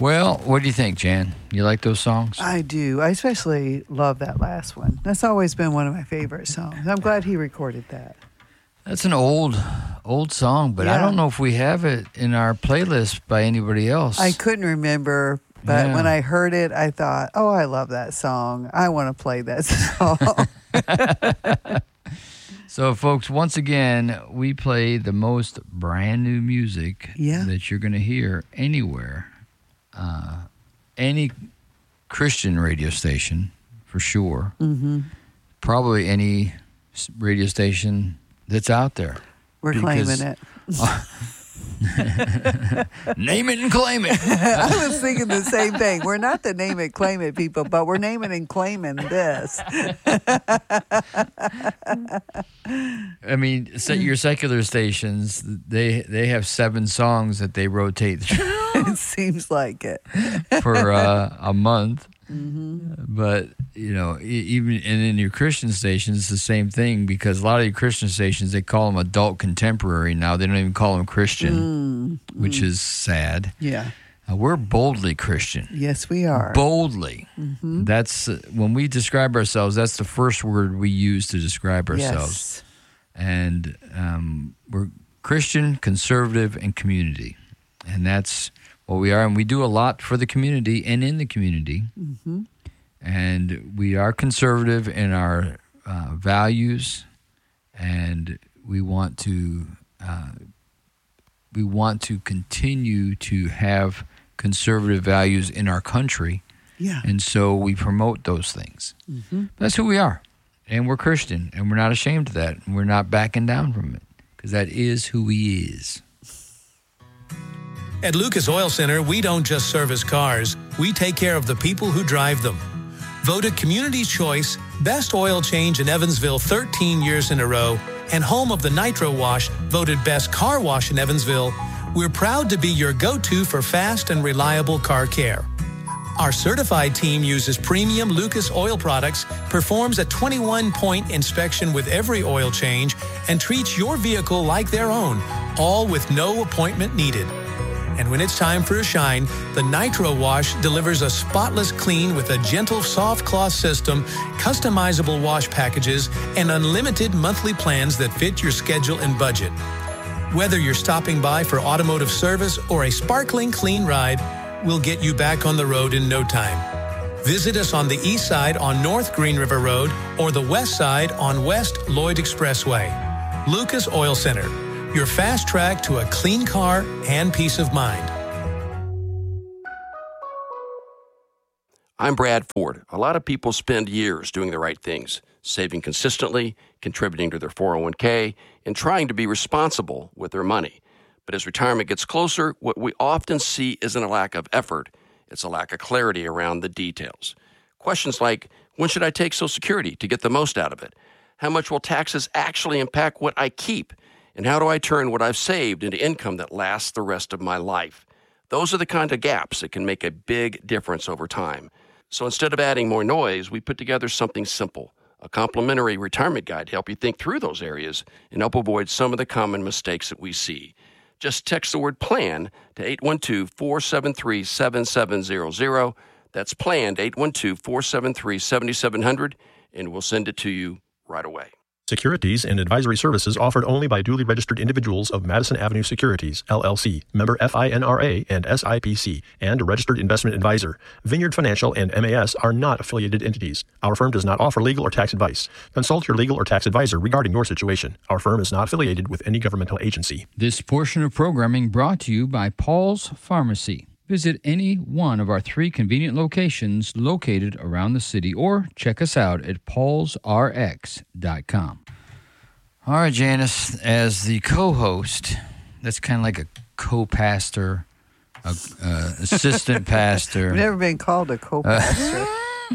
Well, what do you think, Jan? You like those songs? I do. I especially love that last one. That's always been one of my favorite songs. I'm glad he recorded that. That's an old song, but I don't know if we have it in our playlist by anybody else. I couldn't remember, but when I heard it, I thought, oh, I love that song. I want to play that song. So, folks, once again, we play the most brand new music that you're going to hear anywhere. Any Christian radio station, for sure. Mm-hmm. Probably any radio station that's out there. We're claiming it. Name it and claim it. I was thinking the same thing. We're not the name it, claim it people, but we're naming and claiming this. I mean, your secular stations, they have 7 songs that they rotate through. It seems like it. For a month. Mm-hmm. But, even in your Christian stations, it's the same thing, because a lot of your Christian stations, they call them adult contemporary now. They don't even call them Christian, which is sad. Yeah. We're boldly Christian. Yes, we are. Boldly. Mm-hmm. That's when we describe ourselves, that's the first word we use to describe ourselves. Yes. And we're Christian, conservative, and community. And that's what we are. And we do a lot for the community and in the community. Mm-hmm. And we are conservative in our values, and we want to continue to have conservative values in our country. Yeah. And so we promote those things. Mm-hmm. That's who we are. And we're Christian, and we're not ashamed of that. And we're not backing down from it, because that is who he is. At Lucas Oil Center, we don't just service cars. We take care of the people who drive them. Voted Community's Choice, Best Oil Change in Evansville 13 years in a row, and home of the Nitro Wash, voted Best Car Wash in Evansville, we're proud to be your go-to for fast and reliable car care. Our certified team uses premium Lucas oil products, performs a 21-point inspection with every oil change, and treats your vehicle like their own, all with no appointment needed. And when it's time for a shine, the Nitro Wash delivers a spotless clean with a gentle soft cloth system, customizable wash packages, and unlimited monthly plans that fit your schedule and budget. Whether you're stopping by for automotive service or a sparkling clean ride, we'll get you back on the road in no time. Visit us on the east side on North Green River Road or the west side on West Lloyd Expressway. Lucas Oil Center, your fast track to a clean car and peace of mind. I'm Brad Ford. A lot of people spend years doing the right things, saving consistently, contributing to their 401k, and trying to be responsible with their money. But as retirement gets closer, what we often see isn't a lack of effort, it's a lack of clarity around the details. Questions like, when should I take Social Security to get the most out of it? How much will taxes actually impact what I keep? And how do I turn what I've saved into income that lasts the rest of my life? Those are the kind of gaps that can make a big difference over time. So instead of adding more noise, we put together something simple, a complimentary retirement guide to help you think through those areas and help avoid some of the common mistakes that we see. Just text the word PLAN to 812-473-7700. That's PLAN to 812-473-7700, and we'll send it to you right away. Securities and advisory services offered only by duly registered individuals of Madison Avenue Securities, LLC, member FINRA and SIPC, and a registered investment advisor. Vineyard Financial and MAS are not affiliated entities. Our firm does not offer legal or tax advice. Consult your legal or tax advisor regarding your situation. Our firm is not affiliated with any governmental agency. This portion of programming brought to you by Paul's Pharmacy. Visit any one of our 3 convenient locations located around the city, or check us out at paulsrx.com. All right, Janice, as the co-host, that's kind of like a co-pastor, assistant pastor. I've never been called a co-pastor.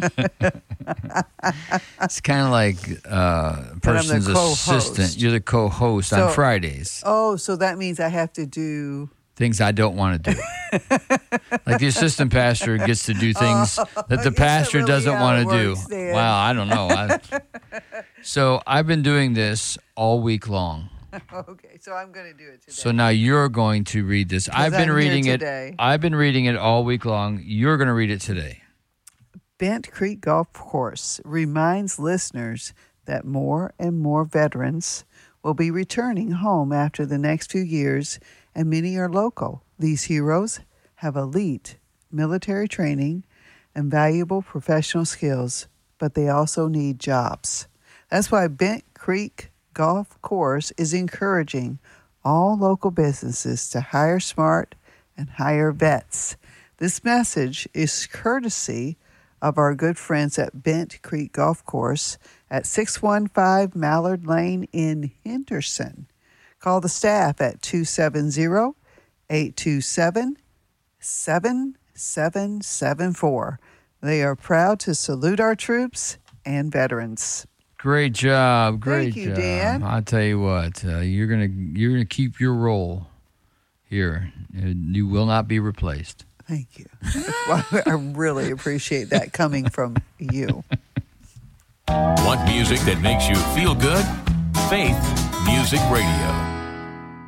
It's kind of like person's assistant. You're the co-host on Fridays. Oh, so that means I have to do things I don't want to do. Like the assistant pastor gets to do things that the pastor really doesn't want to do. Then. Wow, I don't know. So I've been doing this all week long. Okay, so I'm going to do it today. So now you're going to read this. I've been reading it. I've been reading it all week long. You're going to read it today. Bent Creek Golf Course reminds listeners that more and more veterans will be returning home after the next few years, and many are local. These heroes have elite military training and valuable professional skills, but they also need jobs. That's why Bent Creek Golf Course is encouraging all local businesses to hire smart and hire vets. This message is courtesy of our good friends at Bent Creek Golf Course at 615 Mallard Lane in Henderson. Call the staff at 270-827-7774. They are proud to salute our troops and veterans. Great job. Thank you, Dan. I'll tell you what, you're gonna keep your role here. You will not be replaced. Thank you. Well, I really appreciate that coming from you. Want music that makes you feel good? Faith Music Radio.